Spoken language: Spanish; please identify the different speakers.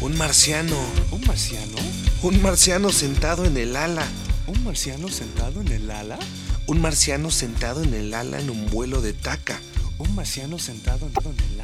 Speaker 1: Un marciano.
Speaker 2: ¿Un marciano?
Speaker 1: Un marciano sentado en el ala.
Speaker 2: ¿Un marciano sentado en el ala?
Speaker 1: Un marciano sentado en el ala en un vuelo de Taca.
Speaker 2: ¿Un marciano sentado en el ala?